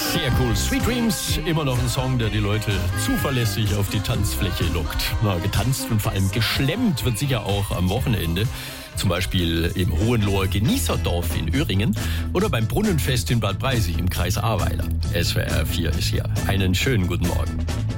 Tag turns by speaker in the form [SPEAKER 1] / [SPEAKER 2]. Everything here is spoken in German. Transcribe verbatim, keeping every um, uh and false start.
[SPEAKER 1] Sehr cool. Sweet Dreams, immer noch ein Song, der die Leute zuverlässig auf die Tanzfläche lockt. Na, getanzt und vor allem geschlemmt wird sicher auch am Wochenende. Zum Beispiel im Hohenloher Genießerdorf in Öhringen oder beim Brunnenfest in Bad Breisig im Kreis Ahrweiler. S W R vier ist hier. Einen schönen guten Morgen.